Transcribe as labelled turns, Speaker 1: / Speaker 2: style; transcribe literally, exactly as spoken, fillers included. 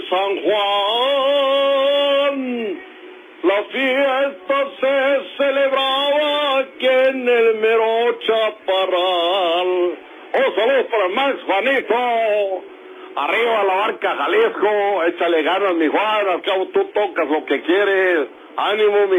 Speaker 1: de San Juan. La fiesta se celebraba aquí en el mero Chaparral. Oh, saludos para Max, Juanito. Arriba la Barca Jalisco. Échale ganas, mi Juan. Al cabo tú tocas lo que quieres. Ánimo, mi